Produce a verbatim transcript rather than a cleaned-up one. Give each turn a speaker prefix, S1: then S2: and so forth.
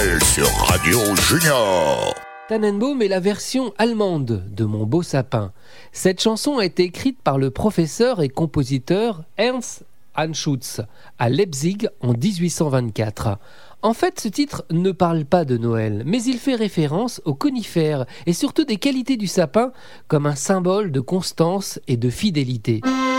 S1: Noël sur Radio Junior.
S2: Tannenbaum est la version allemande de Mon beau sapin. Cette chanson a été écrite par le professeur et compositeur Ernst Anschutz à Leipzig en dix-huit cent vingt-quatre. En fait, ce titre ne parle pas de Noël, mais il fait référence aux conifères et surtout des qualités du sapin comme un symbole de constance et de fidélité.